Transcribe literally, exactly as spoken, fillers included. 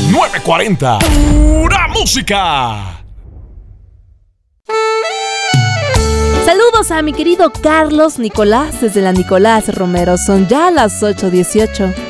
nueve cuarenta. Pura música. Saludos a mi querido Carlos Nicolás desde la Nicolás Romero. Son ya las ocho dieciocho.